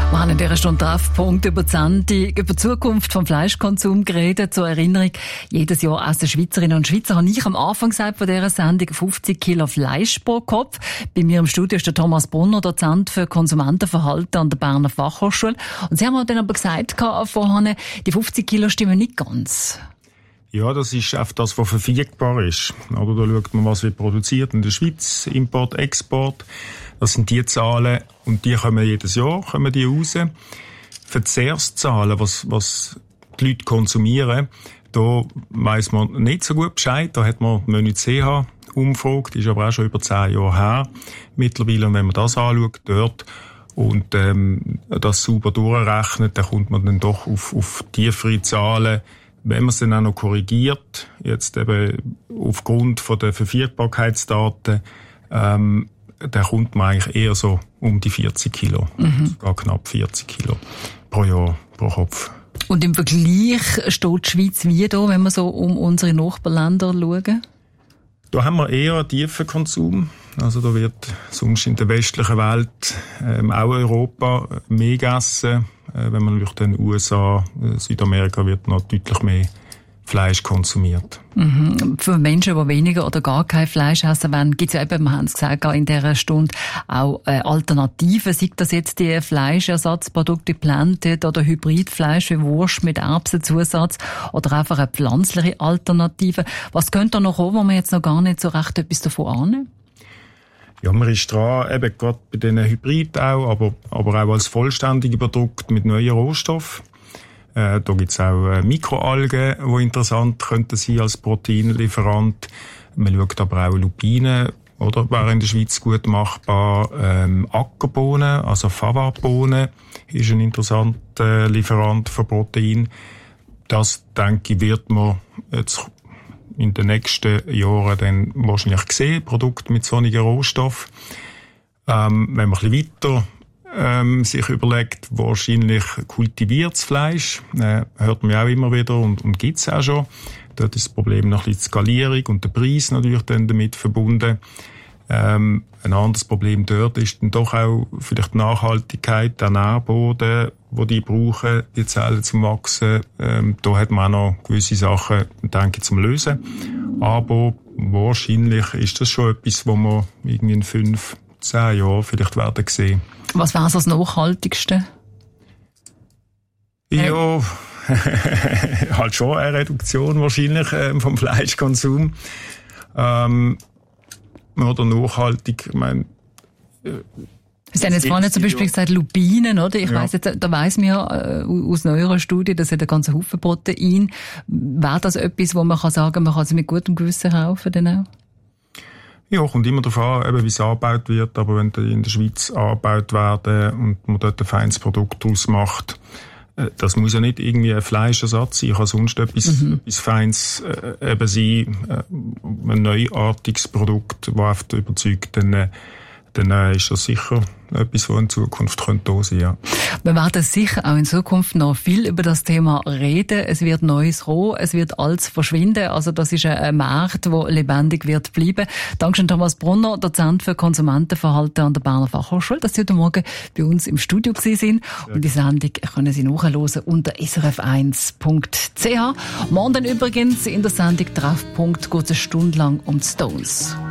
Wir haben in dieser Stunde Treffpunkt über die Sendung, über die Zukunft vom Fleischkonsum geredet. Zur Erinnerung, jedes Jahr essen Schweizerinnen und Schweizer, habe ich am Anfang gesagt von dieser Sendung, 50 Kilo Fleisch pro Kopf. Bei mir im Studio ist der Thomas Brunner, Dozent für Konsumentenverhalten an der Berner Fachhochschule. Und Sie haben mir dann aber gesagt vorhin, die 50 Kilo stimmen nicht ganz. Ja, das ist einfach das, was verfügbar ist. Oder da schaut man, was wird produziert in der Schweiz, Import, Export. Das sind die Zahlen und die kommen jedes Jahr raus. Verzehrszahlen, was die Leute konsumieren, da weiss man nicht so gut Bescheid. Da hat man die Menü-CH umgefragt, die ist aber auch schon über 10 Jahre her mittlerweile. Und wenn man das anschaut dort und das sauber durchrechnet, dann kommt man dann doch auf tiefere Zahlen. Wenn man es dann auch noch korrigiert, jetzt eben aufgrund von der Verfügbarkeitsdaten, dann kommt man eigentlich eher so um die 40 Kilo, sogar knapp 40 Kilo pro Jahr, pro Kopf. Und im Vergleich steht die Schweiz wie da, wenn wir so um unsere Nachbarländer schauen? Da haben wir eher einen tiefen Konsum. Also da wird sonst in der westlichen Welt, auch Europa, mehr gegessen. Wenn man natürlich den USA, Südamerika wird noch deutlich mehr Fleisch konsumiert. Für Menschen, die weniger oder gar kein Fleisch essen wollen, gibt es ja eben, wir haben es gesagt, in dieser Stunde auch Alternativen. Sei das jetzt die Fleischersatzprodukte, Planted oder Hybridfleisch wie Wurst mit Erbsenzusatz oder einfach eine pflanzliche Alternative. Was könnte da noch kommen, wo man jetzt noch gar nicht so recht etwas davon ahnen? Ja, man ist dran, eben gerade bei diesen Hybrid auch, aber auch als vollständige Produkt mit neuen Rohstoffen. Da gibt's auch Mikroalgen, die interessant könnten sein als Proteinlieferant. Man schaut aber auch Lupinen, oder? Wäre in der Schweiz gut machbar. Ackerbohnen, also Fava-Bohnen, ist ein interessanter Lieferant für Protein. Das, denke ich, wird man jetzt in den nächsten Jahren dann wahrscheinlich sehen, Produkte mit solchen Rohstoffen. Wenn man ein bisschen weiter sich überlegt, wahrscheinlich kultiviertes Fleisch, hört man ja auch immer wieder und gibt's auch schon. Dort ist das Problem noch ein bisschen die Skalierung und der Preis natürlich dann damit verbunden. Ein anderes Problem dort ist dann doch auch vielleicht die Nachhaltigkeit der Nährboden, die brauchen, die Zellen zum Wachsen. Da hat man auch noch gewisse Sachen, denke ich, zum Lösen. Aber wahrscheinlich ist das schon etwas, wo wir irgendwie in 5-10 Jahren vielleicht werden sehen. Was wäre das Nachhaltigste? Ja, halt schon eine Reduktion wahrscheinlich vom Fleischkonsum. Oder nachhaltig, ich meine... Sie haben jetzt vorhin zum Beispiel gesagt, Lupinen, oder? Ich weiss jetzt, da weiss man ja aus neuerer Studie, das hat einen ganzen Haufen Protein. Wäre das etwas, wo man kann sagen, man kann sie mit gutem Gewissen kaufen dann auch? Ja, kommt immer darauf an, eben, wie es angebaut wird. Aber wenn die in der Schweiz angebaut werden und man dort ein feines Produkt daraus macht, das muss ja nicht irgendwie ein Fleischersatz sein. Kann sonst etwas Feines eben sein, ein neuartiges Produkt, das oft überzeugt, dann ist das sicher etwas, was in Zukunft da sein könnte. Ja. Wir werden sicher auch in Zukunft noch viel über das Thema reden. Es wird Neues kommen, es wird Altes verschwinden. Also das ist ein Markt, der lebendig wird bleiben. Dankeschön Thomas Brunner, Dozent für Konsumentenverhalten an der Berner Fachhochschule, dass Sie heute Morgen bei uns im Studio waren. Und die Sendung können Sie nachhören unter srf1.ch. Morgen übrigens in der Sendung Treffpunkt geht es eine Stunde lang um die Stones.